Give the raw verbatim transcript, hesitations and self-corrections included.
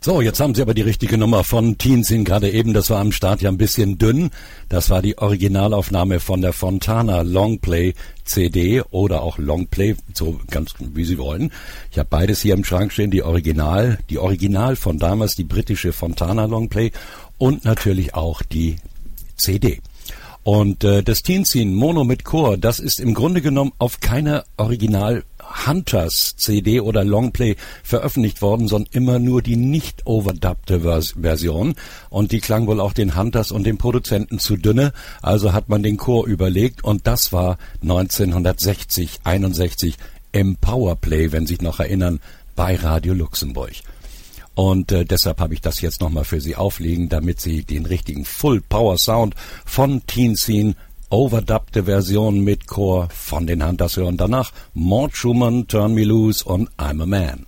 So, jetzt haben Sie aber die richtige Nummer von Teen Scene gerade eben. Das war am Start ja ein bisschen dünn. Das war die Originalaufnahme von der Fontana Longplay C D oder auch Longplay, so ganz wie Sie wollen. Ich habe beides hier im Schrank stehen, die Original, die Original von damals, die britische Fontana Longplay und natürlich auch die C D. Und äh, das Teen Scene Mono mit Chor, das ist im Grunde genommen auf keiner Original Hunters C D oder Longplay veröffentlicht worden, sondern immer nur die nicht overdubbte Vers- Version. Und die klang wohl auch den Hunters und den Produzenten zu dünne. Also hat man den Chor überlegt und das war neunzehnhundertsechzig, einundsechzig im Powerplay, wenn Sie sich noch erinnern, bei Radio Luxemburg. Und äh, deshalb habe ich das jetzt nochmal für Sie auflegen, damit Sie den richtigen Full Power Sound von Teen Scene, overdubbte Version mit Chor von den Hunters hören. Danach Mort Schumann, Turn Me Loose und I'm a Man.